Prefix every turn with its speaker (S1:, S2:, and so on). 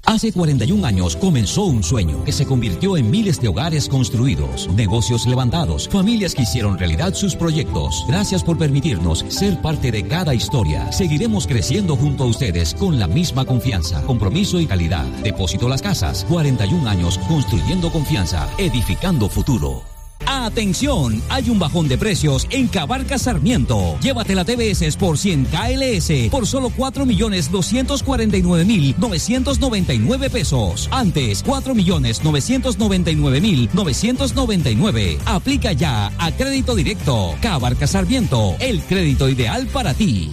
S1: Hace 41 años comenzó un sueño que se convirtió en miles de hogares construidos, negocios levantados, familias que hicieron realidad sus proyectos. Gracias por permitirnos ser parte de cada historia. Seguiremos creciendo junto a ustedes con la misma confianza, compromiso y calidad. Depósito Las Casas, 41 años construyendo confianza, edificando futuro. ¡Atención! Hay un bajón de precios en Cabarca Sarmiento. Llévate la TBS por 100 KLS por solo 4.249.999 pesos. Antes, 4.999.999. Aplica ya a Crédito Directo. Cabarca Sarmiento, el crédito ideal para ti.